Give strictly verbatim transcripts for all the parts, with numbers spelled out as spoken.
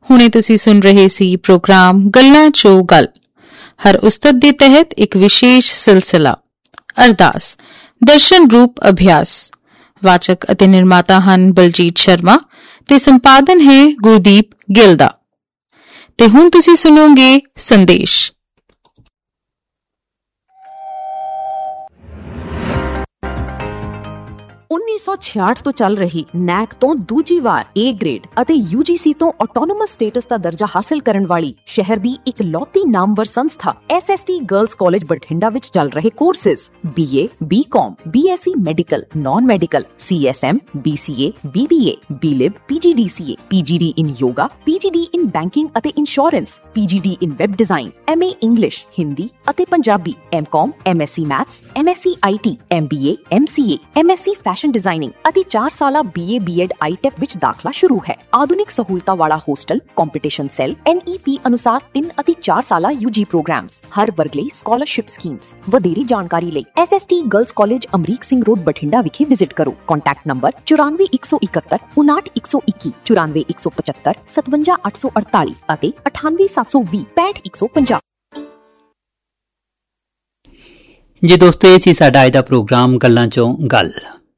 ਹੁਣੇ ਤੁਸੀਂ ਸੁਣ ਰਹੇ ਸੀ ਪ੍ਰੋਗਰਾਮ ਗੱਲਾਂ ਚੋਂ ਗੱਲ। ਹਰ ਉਸਤਤ ਦੇ ਤਹਿਤ ਇੱਕ ਵਿਸ਼ੇਸ਼ ਸਿਲਸਿਲਾ ਅਰਦਾਸ ਦਰਸ਼ਨ ਰੂਪ ਅਭਿਆਸ। ਵਾਚਕ ਅਤੇ ਨਿਰਮਾਤਾ ਹਨ ਬਲਜੀਤ ਸ਼ਰਮਾ ਤੇ ਸੰਪਾਦਨ ਹੈ ਗੁਰਦੀਪ ਗਿੱਲ ਦਾ। ਤੇ ਹੁਣ ਤੁਸੀਂ ਸੁਣੋਗੇ ਸੰਦੇਸ਼। ਉੱਨੀ ਸੌ ਛਿਆਹਠ ਤੋਂ ਚੱਲ ਰਹੀ ਨੈਕ ਤੋਂ ਦੂਜੀ ਵਾਰ ਏ ਗ੍ਰੇਡ ਅਤੇ ਯੂ ਜੀ ਸੀ ਤੋਂ ਆਟੋਨੋਮਸ ਸਟੇਟਸ ਦਾ ਦਰਜਾ ਹਾਸਲ ਕਰਨ ਵਾਲੀ ਸ਼ਹਿਰ ਦੀ ਇੱਕ ਲੌਤੀ ਨਾਮਵਰ ਸੰਸਥਾ S S T girls college Bathinda ਵਿੱਚ ਚੱਲ ਰਹੇ ਕੋਰਸਿਸ ਬੀ ਏ, ਬੀ ਕਾਮ, B S C medical, non medical, C S M, B C A, B B A, B ਲਿਬ, ਪੀ ਜੀ ਡੀ ਸੀ ਏ, ਪੀ ਜੀ ਡੀ ਇਨ ਯੋਗਾ, ਪੀ ਜੀ ਡੀ ਇਨ ਬੈਂਕਿੰਗ ਅਤੇ insurance, ਪੀ ਜੀ D in web design, M A English, Hindi ਅਤੇ Punjabi, M ਕਾਮ, M S C maths, M S C I T, M B A, M C A, M S C fashion designing ਅਤੇ ਚਾਰ ਸਾਲਾ B A B Ed I tech ਵਿੱਚ ਦਾਖਲਾ ਸ਼ੁਰੂ ਹੈ। ਆਧੁਨਿਕ ਸਹੂਲਤਾਂ ਵਾਲਾ ਹੋਸਟਲ, ਕੰਪੀਟੀਸ਼ਨ ਸੈੱਲ, ਐਨ ਈ ਪੀ ਅਨੁਸਾਰ ਤਿੰਨ ਅਤੇ ਚਾਰ ਸਾਲਾ ਯੂ ਜੀ ਪ੍ਰੋਗਰਾਮਸ, ਹਰ ਵਰਗ ਲਈ ਸਕਾਲਰਸ਼ਿਪ ਸਕੀਮਸ। ਵਧੇਰੀ ਜਾਣਕਾਰੀ ਲਈ S S T girls college Amrik Singh road Bathinda ਵਿਖੇ ਵਿਜ਼ਿਟ ਕਰੋ। ਕੰਟੈਕਟ ਨੰਬਰ ਚੁਰਾਨਵੇਂ ਇੱਕ ਸੌ ਇਕਹੱਤਰ ਉਨਾਹਠ ਇੱਕ ਸੌ ਇੱਕੀ, ਚੁਰਾਨਵੇਂ ਇੱਕ ਸੌ ਪਚੱਤਰ ਸਤਵੰਜਾ ਅੱਠ ਸੌ ਅੜਤਾਲੀ ਅਤੇ ਅਠਾਨਵੇਂ ਸੱਤ ਸੌ ਵੀਹ ਪੈਂਹਠ ਇੱਕ ਸੌ ਪੰਜਾਹ। ਜੀ ਦੋਸਤੋ, ਇਹ ਸੀ ਸਾਡਾ ਅੱਜ ਦਾ ਪ੍ਰੋਗਰਾਮ ਗੱਲਾਂ ਚੋਂ ਗੱਲ।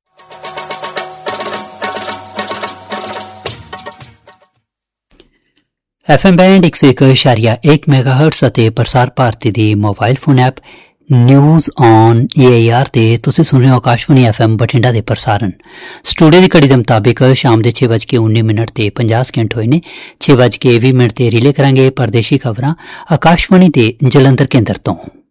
ਐਫ ਐਮ ਬੈਂਡ ਇੱਕ ਸੌ ਇੱਕ ਇਸ਼ਾਰੀਆ ਇੱਕ ਮੈਗਾਹਰਟਸ ਅਤੇ ਪ੍ਰਸਾਰ ਭਾਰਤੀ ਦੀ mobile phone app news on A I R ਤੇ ਤੁਸੀਂ ਸੁਣ ਰਹੇ ਹੋ ਆਕਾਸ਼ਵਾਣੀ ਐਫ ਐਮ ਬਠਿੰਡਾ ਦੇ ਪ੍ਰਸਾਰਣ। ਸਟੂਡੀਓ ਦੀ ਘੜੀ ਦੇ ਮੁਤਾਬਿਕ ਸ਼ਾਮ ਦੇ ਛੇ ਵੱਜ ਕੇ ਉੱਨੀ ਮਿੰਟ ਤੇ ਪੰਜਾਹ ਸਕਿੰਟ ਹੋਏ ਨੇ। ਛੇ ਵੱਜ ਕੇ ਵੀਹ ਮਿੰਟ ਤੇ ਰਿਲੇ ਕਰਾਂਗੇ ਪਰਦੇਸ਼ੀ ਖਬਰਾਂ ਆਕਾਸ਼ਵਾਣੀ ਦੇ ਜਲੰਧਰ ਕੇਂਦਰ ਤੋਂ।